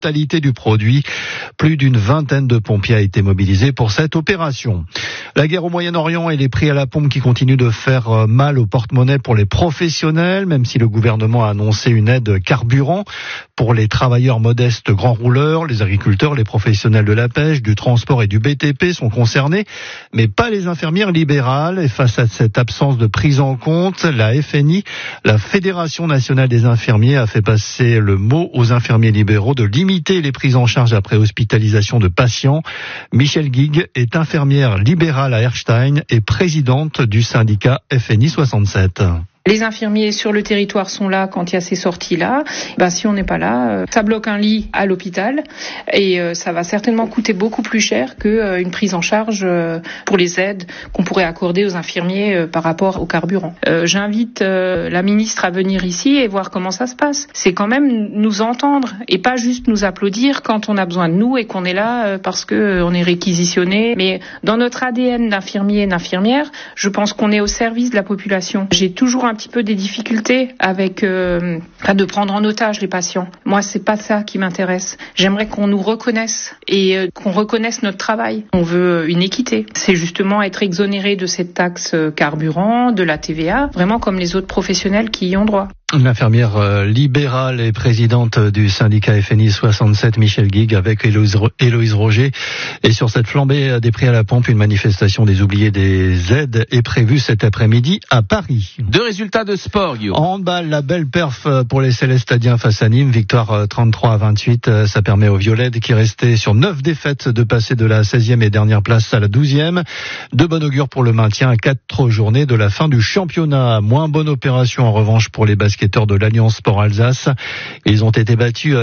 totalité du produit. Plus d'une vingtaine de pompiers a été mobilisés pour cette opération. La guerre au Moyen-Orient et les prix à la pompe qui continuent de faire mal au porte-monnaie pour les professionnels, même si le gouvernement a annoncé une aide carburant pour les travailleurs modestes grands rouleurs, les agriculteurs, les professionnels de la pêche, du transport et du BTP sont concernés, mais pas les infirmières libérales. Et face à cette absence de prise en compte, la FNI, la Fédération nationale des infirmiers, a fait passer le mot aux infirmiers libéraux de limiter les prises en charge après hospitalisation de patients. Michel Guigues est infirmière libérale à Erstein et présidente du syndicat FNI 67. Les infirmiers sur le territoire sont là quand il y a ces sorties-là. Si on n'est pas là, ça bloque un lit à l'hôpital et ça va certainement coûter beaucoup plus cher qu'une prise en charge pour les aides qu'on pourrait accorder aux infirmiers par rapport au carburant. J'invite la ministre à venir ici et voir comment ça se passe. C'est quand même nous entendre et pas juste nous applaudir quand on a besoin de nous et qu'on est là parce que on est réquisitionné. Mais dans notre ADN d'infirmier et d'infirmière, je pense qu'on est au service de la population. J'ai toujours un petit peu des difficultés avec de prendre en otage les patients. Moi, c'est pas ça qui m'intéresse. J'aimerais qu'on nous reconnaisse et qu'on reconnaisse notre travail. On veut une équité. C'est justement être exonéré de cette taxe carburant, de la TVA, vraiment comme les autres professionnels qui y ont droit. L'infirmière libérale et présidente du syndicat FNI 67, Michel Guigues, avec Héloïse Roger. Et sur cette flambée des prix à la pompe, une manifestation des oubliés des aides est prévue cet après-midi à Paris. Deux résultats de sport, Guillaume. En handball, la belle perf pour les Célestadiens face à Nîmes. Victoire 33-28. Ça permet aux Violettes, qui restaient sur 9 défaites, de passer de la 16e et dernière place à la 12e. De bon augure pour le maintien à 4 journées de la fin du championnat. Moins bonne opération en revanche pour les basketteurs de l'Alliance Sport Alsace. Ils ont été battus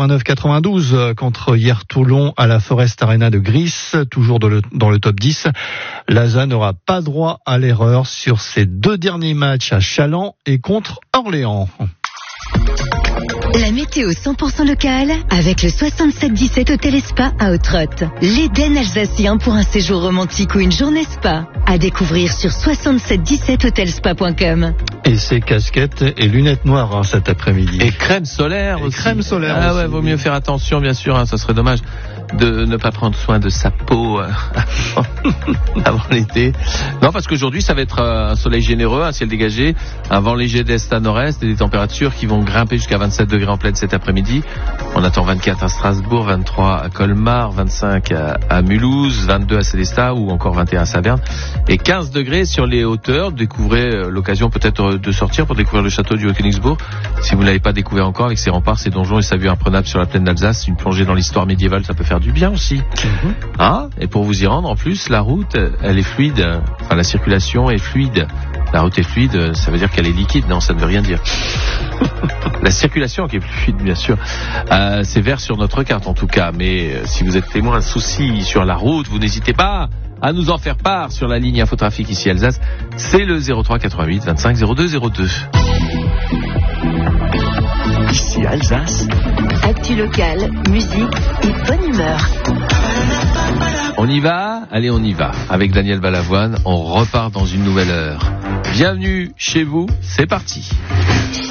89-92 contre hier Toulon à la Forest Arena de Gris, toujours dans le top 10. L'ASA n'aura pas droit à l'erreur sur ses 2 derniers matchs à Challans et contre Orléans. La météo 100% locale avec le 6717 Hôtel et Spa à Autrotte. L'Éden alsacien pour un séjour romantique ou une journée spa. À découvrir sur 6717hotelspa.com. Et ses casquettes et lunettes noires cet après-midi. Et crème solaire aussi. Crème solaire ah aussi. Ouais, vaut mieux faire attention, bien sûr. Ça serait dommage de ne pas prendre soin de sa peau avant l'été. Non, parce qu'aujourd'hui, ça va être un soleil généreux, un ciel dégagé, un vent léger d'est à nord-est et des températures qui vont grimper jusqu'à 27 degrés en pleine cet après-midi. On attend 24 à Strasbourg, 23 à Colmar, 25 à Mulhouse, 22 à Célestat ou encore 21 à Saverne et 15 degrés sur les hauteurs. Découvrez l'occasion peut-être de sortir pour découvrir le château du Haut-Königsbourg. Si vous ne l'avez pas découvert encore, avec ses remparts, ses donjons et sa vue imprenable sur la plaine d'Alsace, une plongée dans l'histoire médiévale, ça peut faire du bien aussi. Et pour vous y rendre, en plus, la route, elle est fluide. Enfin, la circulation est fluide. La route est fluide, ça veut dire qu'elle est liquide. Non, ça ne veut rien dire. La circulation qui est plus fluide, bien sûr. C'est vert sur notre carte, en tout cas. Mais si vous êtes témoin de soucis sur la route, vous n'hésitez pas à nous en faire part sur la ligne Infotrafic ici Alsace. C'est le 03 88 25 02 02. Ici Alsace. Actu locale, musique et bonne humeur. On y va? Allez, on y va. Avec Daniel Balavoine, on repart dans une nouvelle heure. Bienvenue chez vous, c'est parti.